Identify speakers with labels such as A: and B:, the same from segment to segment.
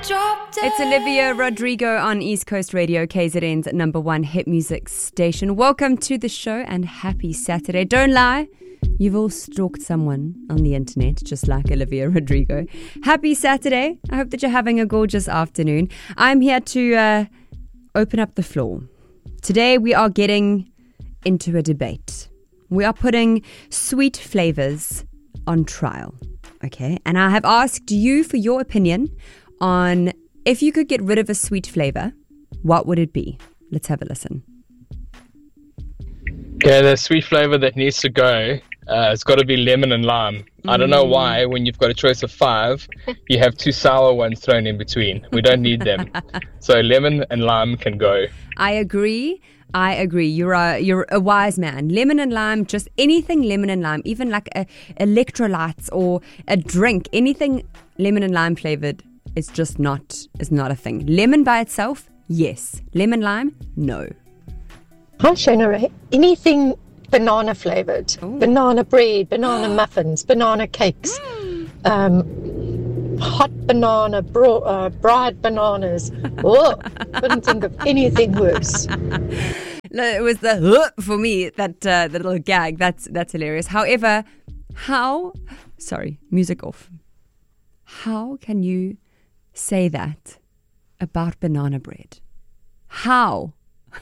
A: It's Olivia Rodrigo on East Coast Radio, KZN's #1 hit music station. Welcome to the show and happy Saturday. Don't lie, you've all stalked someone on the internet, just like Olivia Rodrigo. Happy Saturday. I hope that you're having a gorgeous afternoon. I'm here to open up the floor. Today we are getting into a debate. We are putting sweet flavors on trial. Okay, and I have asked you for your opinion on if you could get rid of a sweet flavor, what would it be? Let's have a listen.
B: Okay, the sweet flavor that needs to go, it's got to be lemon and lime. I don't know why, when you've got a choice of 5, you have 2 sour ones thrown in between. We don't need them. So lemon and lime can go.
A: I agree. You're a wise man. Lemon and lime, just anything lemon and lime, even like electrolytes or a drink, anything lemon and lime flavored is just not a thing. Lemon by itself, yes. Lemon lime, no.
C: Hi, Shona Ray. Anything banana flavored. Ooh. Banana bread, banana muffins, banana cakes, hot banana, fried bananas. Oh, couldn't think of anything worse.
A: It was the for me, that the little gag. That's hilarious. However, music off. How can you say that about banana bread? How?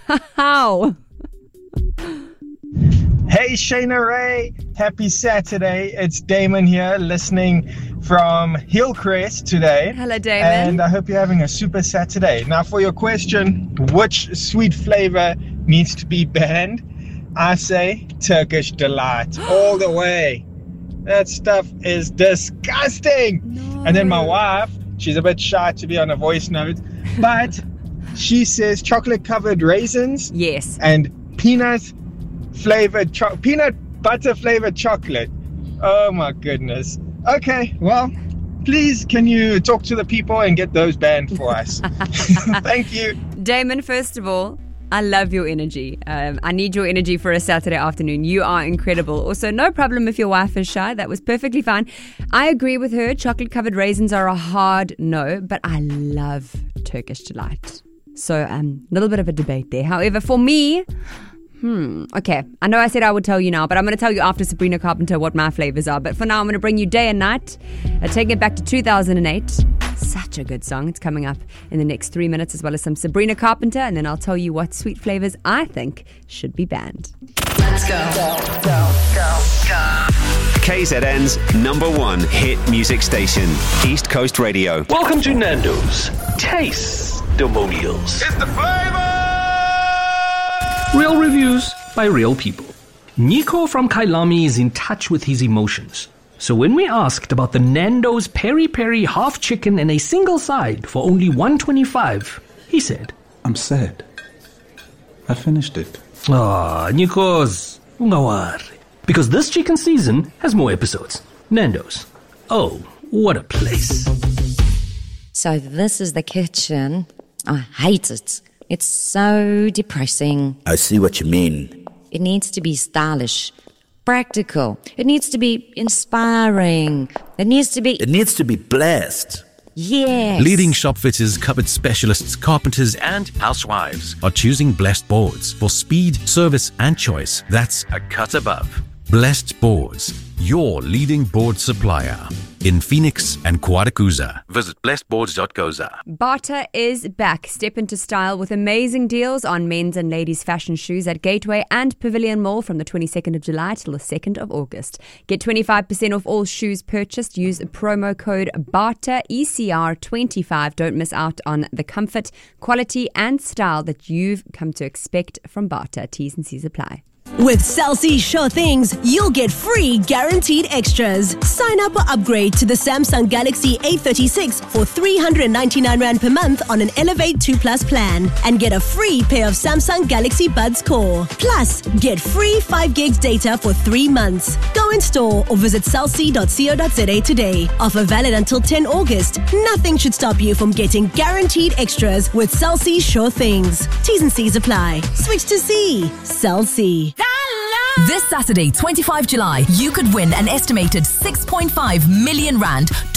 D: Hey, Shana Ray. Happy Saturday. It's Damon here, listening from Hillcrest today.
A: Hello, Damon.
D: And I hope you're having a super Saturday. Now, for your question, which sweet flavor needs to be banned? I say Turkish Delight all the way. That stuff is disgusting. No. And then my wife, she's a bit shy to be on a voice note, but she says chocolate covered raisins.
A: Yes.
D: And peanut butter flavored chocolate. Oh my goodness. Okay, well, please can you talk to the people and get those banned for us? Thank you.
A: Damon, first of all, I love your energy. I need your energy for a Saturday afternoon. You are incredible. Also, no problem if your wife is shy. That was perfectly fine. I agree with her. Chocolate-covered raisins are a hard no, but I love Turkish Delight. So, a little bit of a debate there. However, for me, okay. I know I said I would tell you now, but I'm going to tell you after Sabrina Carpenter what my flavors are. But for now, I'm going to bring you Day and Night, taking it back to 2008. Such a good song. It's coming up in the next 3 minutes, as well as some Sabrina Carpenter, and then I'll tell you what sweet flavors I think should be banned.
E: Let's go. KZN's #1 hit music station, East Coast Radio.
F: Welcome to Nando's Taste-Demonials.
G: It's the flavor!
F: Real reviews by real people. Nico from Kailami is in touch with his emotions. So when we asked about the Nando's Peri Peri half chicken and a single side for only $1.25, he said,
H: I'm sad. I finished it.
F: Nikos, ungawari. Because this chicken season has more episodes. Nando's. Oh, what a place.
I: So this is the kitchen. I hate it. It's so depressing.
J: I see what you mean.
I: It needs to be stylish, practical. It needs to be inspiring. It needs to be
J: blessed.
I: Yes.
K: Leading shop fitters, cupboard specialists, carpenters, and housewives are choosing Blessed Boards for speed, service, and choice. That's a cut above. Blessed Boards, your leading board supplier in Phoenix and Kwadakuza. Visit blessedboards.goza.
A: Barter is back. Step into style with amazing deals on men's and ladies' fashion shoes at Gateway and Pavilion Mall from the 22nd of July till the 2nd of August. Get 25% off all shoes purchased. Use promo code BARTER ECR25. Don't miss out on the comfort, quality, and style that you've come to expect from Barter. T's and C's apply.
L: With Cell C Sure Things, you'll get free guaranteed extras. Sign up or upgrade to the Samsung Galaxy A36 for R399 per month on an Elevate 2 Plus plan and get a free pair of Samsung Galaxy Buds Core. Plus, get free 5 gigs data for 3 months. Go in store or visit cellc.co.za today. Offer valid until 10 August. Nothing should stop you from getting guaranteed extras with Cell C Sure Things. T's and C's apply. Switch to C. Cell C.
M: This Saturday, 25 July, you could win an estimated 6.5 million rand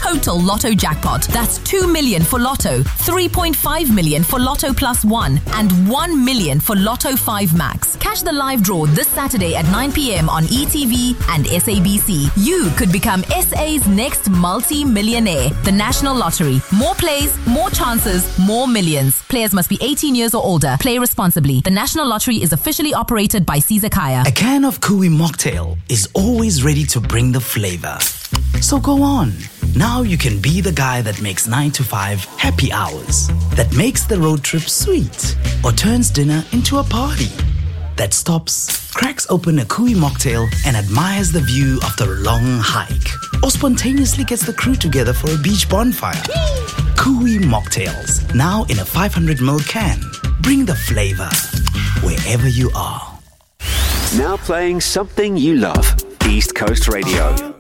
G: total Lotto jackpot. That's 2 million for Lotto, 3.5 million for Lotto Plus 1, and 1 million for Lotto 5 Max. Catch the live draw this Saturday at 9 p.m. on ETV and SABC. You could become SA's next multi-millionaire. The National Lottery. More plays, more chances, more millions. Players must be 18 years or older. Play responsibly. The National Lottery is officially operated by Caesar Kaya.
J: A can of Kui mocktail is always ready to bring the flavor. So go on. Now you can be the guy that makes 9 to 5 happy hours, that makes the road trip sweet, or turns dinner into a party, that stops, cracks open a Kui mocktail and admires the view after a long hike, or spontaneously gets the crew together for a beach bonfire. Kui mocktails, now in a 500ml can. Bring the flavor wherever you are.
E: Now playing something you love. East Coast Radio.